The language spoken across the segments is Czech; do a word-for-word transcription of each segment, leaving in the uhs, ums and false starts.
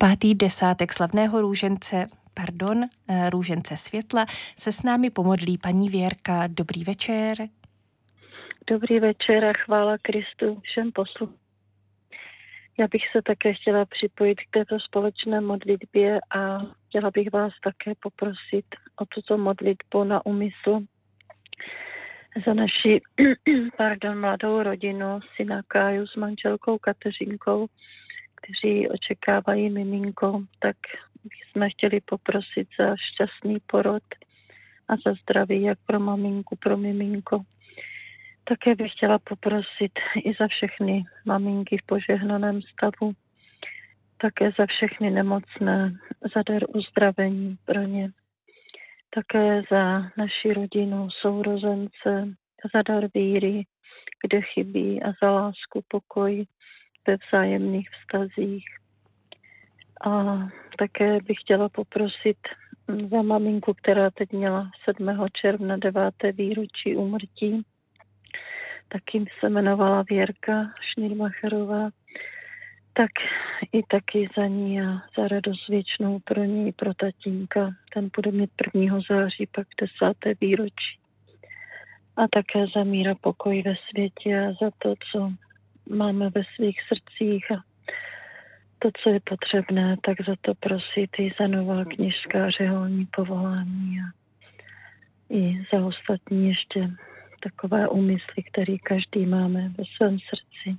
Pátý desátek slavného růžence, pardon, růžence světla se s námi pomodlí paní Věrka. Dobrý večer. Dobrý večer a chvála Kristu všem posluchačům. Já bych se také chtěla připojit k této společné modlitbě a chtěla bych vás také poprosit o tuto modlitbu na úmysl za naši pardon, mladou rodinu, syna Káju s manželkou Kateřinkou, kteří očekávají miminko, tak jsme chtěli poprosit za šťastný porod a za zdraví jak pro maminku, pro miminko. Také bych chtěla poprosit i za všechny maminky v požehnaném stavu, také za všechny nemocné, za dar uzdravení pro ně, také za naši rodinu, sourozence, za dar víry, kde chybí a za lásku, pokoj ve vzájemných vztazích. A také bych chtěla poprosit za maminku, která teď měla sedmého června deváté výročí úmrtí. Taky se jmenovala Věrka Šnýrmacherová. Tak i taky za ní a za radost věčnou pro ní, pro tatínka. Ten bude mít prvního září, pak desáté výročí. A také za mír a pokoj ve světě a za to, co máme ve svých srdcích a to, co je potřebné, tak za to prosit i za nová kněžská řeholní povolání a i za ostatní ještě takové úmysly, které každý máme ve svém srdci.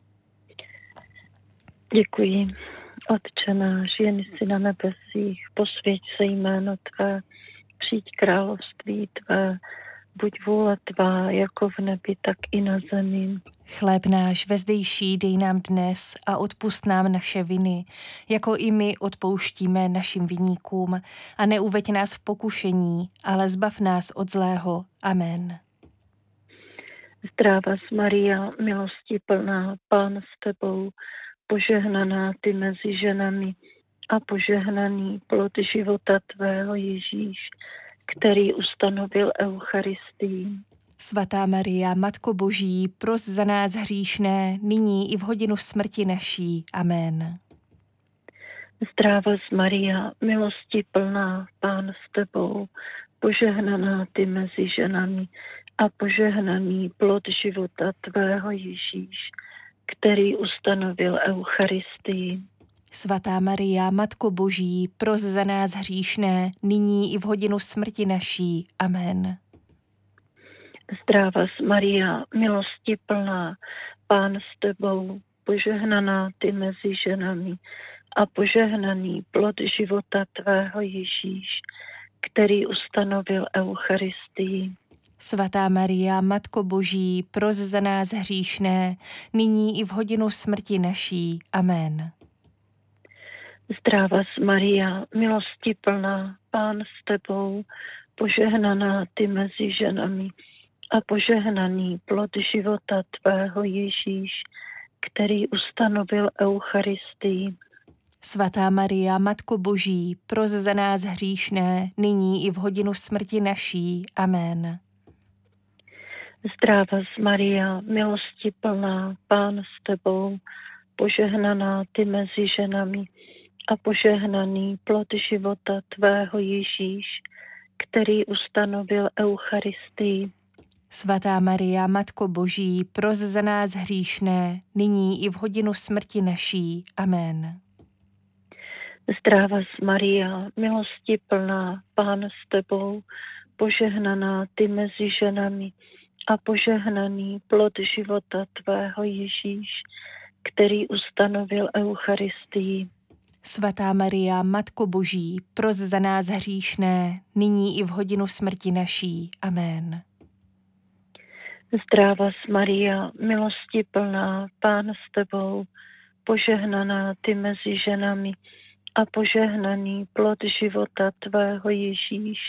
Děkuji, Otče náš, jen jsi na nebesích, posvěť se jméno Tvé, přijď království Tvé, buď vůle Tvá, jako v nebi, tak i na zemi. Chléb náš vezdejší dej nám dnes a odpusť nám naše viny, jako i my odpouštíme našim viníkům. A neuveď nás v pokušení, ale zbav nás od zlého. Amen. Zdráva Maria, milosti plná, Pán s Tebou, požehnaná Ty mezi ženami a požehnaný plod života Tvého Ježíš, který ustanovil Eucharistii. Svatá Maria, Matko Boží, pros za nás hříšné, nyní i v hodinu smrti naší. Amen. Zdráva Maria, milosti plná, Pán s Tebou, požehnaná Ty mezi ženami a požehnaný plod života Tvého Ježíš, který ustanovil Eucharistii. Svatá Maria, Matko Boží, pros za nás hříšné, nyní i v hodinu smrti naší. Amen. Zdráva Maria, milosti plná, Pán s Tebou, požehnaná Ty mezi ženami a požehnaný plod života Tvého Ježíš, který ustanovil Eucharistii. Svatá Maria, Matko Boží, pros za nás hříšné, nyní i v hodinu smrti naší. Amen. Zdráva Maria, milosti plná, Pán s Tebou, požehnaná Ty mezi ženami a požehnaný plod života Tvého Ježíš, který ustanovil Eucharistii. Svatá Maria, Matko Boží, pros za nás hříšné, nyní i v hodinu smrti naší. Amen. Zdráva Maria, milosti plná, Pán s Tebou, požehnaná Ty mezi ženami a požehnaný plod života Tvého Ježíš, který ustanovil Eucharistii. Svatá Maria, Matko Boží, pros za nás hříšné, nyní i v hodinu smrti naší. Amen. Zdráva Maria, milosti plná, Pán s Tebou, požehnaná Ty mezi ženami a požehnaný plod života Tvého Ježíš, který ustanovil Eucharistii. Svatá Maria, Matko Boží, pros za nás hříšné, nyní i v hodinu smrti naší. Amen. Zdráva Maria, milosti plná, Pán s Tebou, požehnaná Ty mezi ženami a požehnaný plod života Tvého Ježíš,